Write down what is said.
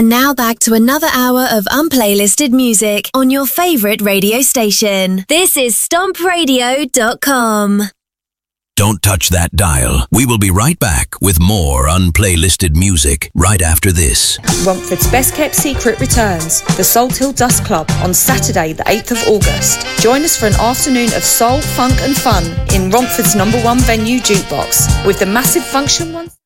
And now back to another hour of unplaylisted music on your favourite radio station. This is StompRadio.com. Don't touch that dial. We will be right back with more unplaylisted music right after this. Romford's Best Kept Secret returns, the Salt Hill Dust Club, on Saturday the 8th of August. Join us for an afternoon of soul, funk and fun in Romford's #1 venue, Jukebox, with the massive function once